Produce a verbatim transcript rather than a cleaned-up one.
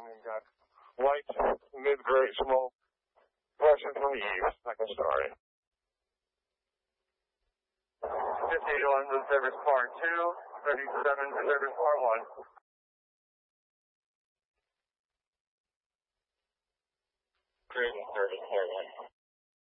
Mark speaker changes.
Speaker 1: coming. Got light, mid-grade smoke, rushing from the east. Second story. fifty-one to service part two, thirty-seven to service part one. Great service part one.